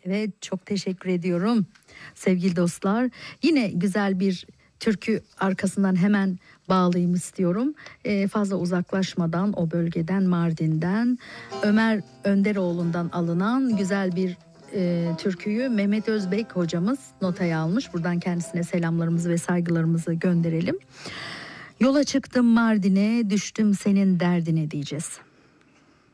Evet, çok teşekkür ediyorum sevgili dostlar. Yine güzel bir türkü arkasından hemen bağlayayım istiyorum. Fazla uzaklaşmadan o bölgeden, Mardin'den Ömer Önderoğlu'ndan alınan güzel bir türküyü Mehmet Özbek hocamız notaya almış. Buradan kendisine selamlarımızı ve saygılarımızı gönderelim. Yola çıktım Mardin'e, düştüm senin derdine diyeceğiz.